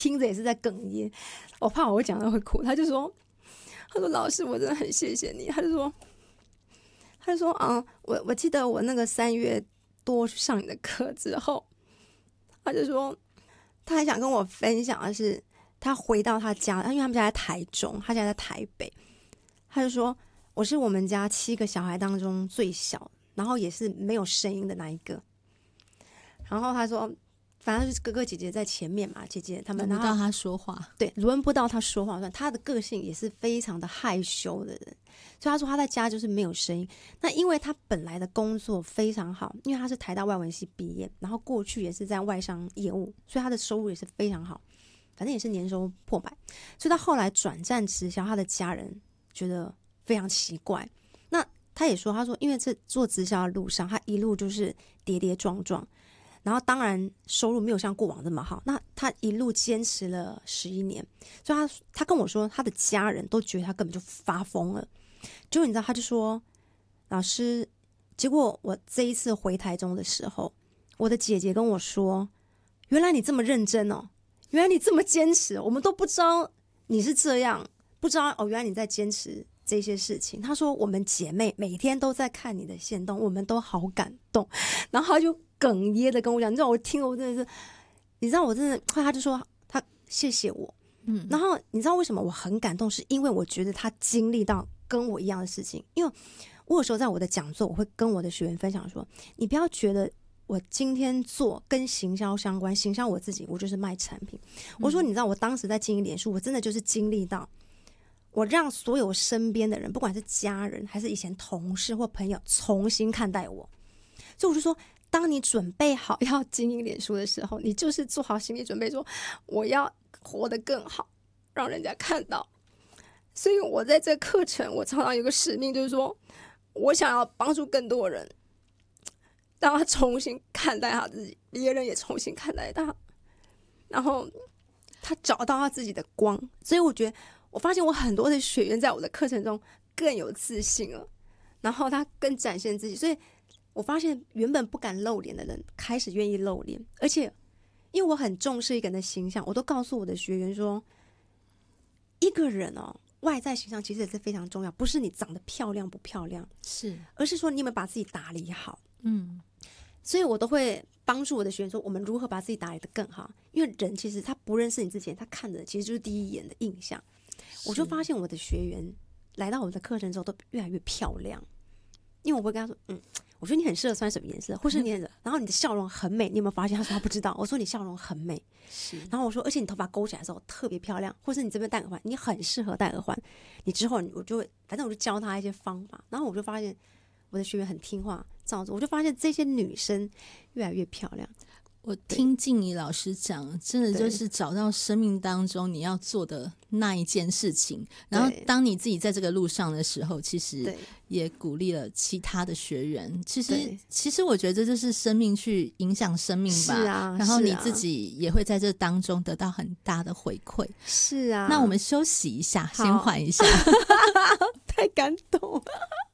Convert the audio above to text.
听着也是在哽咽，我怕我讲的会哭。他说老师我真的很谢谢你。他就说我记得我那个3月多去上你的课之后，他就说他还想跟我分享的是他回到他家，因为他们家在台中，他家在台北。他就说我是我们家7个小孩当中最小，然后也是没有声音的那一个。然后他说反正就是哥哥姐姐在前面嘛，姐姐他们轮不到他说话， 对，轮不到他说话。他的个性也是非常的害羞的人，所以他说他在家就是没有声音。那因为他本来的工作非常好，因为他是台大外文系毕业，然后过去也是在外商业务，所以他的收入也是非常好，反正也是年收破百。所以他后来转战直销，他的家人觉得非常奇怪。那他也说，他说因为这做直销的路上，他一路就是跌跌撞撞，然后当然收入没有像过往这么好，那他一路坚持了11年，所以他跟我说他的家人都觉得他根本就发疯了。结果你知道他就说老师，结果我这一次回台中的时候，我的姐姐跟我说原来你这么认真哦，原来你这么坚持，我们都不知道你是这样，不知道哦，原来你在坚持这些事情。他说我们姐妹每天都在看你的限动，我们都好感动。然后他就哽咽的跟我讲，你知道我听了我真的是，你知道我真的，后来他就说他谢谢我，然后你知道为什么我很感动，是因为我觉得他经历到跟我一样的事情。因为我有时候在我的讲座，我会跟我的学员分享说，你不要觉得我今天做跟行销相关，行销我自己，我就是卖产品。我说你知道我当时在经营脸书，我真的就是经历到我让所有身边的人，不管是家人还是以前同事或朋友，重新看待我。所以我就说，当你准备好要经营脸书的时候，你就是做好心理准备，说我要活得更好，让人家看到。所以我在这课程，我常常有个使命，就是说我想要帮助更多人，让他重新看待他自己，别人也重新看待他，然后他找到他自己的光。所以我觉得，我发现我很多的学员在我的课程中更有自信了，然后他更展现自己。所以我发现原本不敢露脸的人开始愿意露脸，而且因为我很重视一个人的形象，我都告诉我的学员说，一个人哦，外在形象其实也是非常重要，不是你长得漂亮不漂亮， 是， 而是说你有没有把自己打理好。所以我都会帮助我的学员说，我们如何把自己打理得更好。因为人其实他不认识你之前，他看的其实就是第一眼的印象。我就发现我的学员来到我的课程之后都越来越漂亮，因为我会跟他说，我觉得你很适合穿什么颜色，或是你很，然后你的笑容很美，你有没有发现？他说他不知道。我说你笑容很美， 是。 然后我说，而且你头发勾起来的时候特别漂亮，或是你这边戴耳环，你很适合戴耳环。你之后我就会，反正我就教他一些方法，然后我就发现我的学员很听话，照着，我就发现这些女生越来越漂亮。 我听静怡老师讲，真的就是找到生命当中你要做的那一件事情，然后当你自己在这个路上的时候，其实也鼓励了其他的学员。其实我觉得这就是生命去影响生命吧， 是啊， 然后你自己也会在这当中得到很大的回馈。 是啊， 那我们休息一下，先缓一下。 太感动了。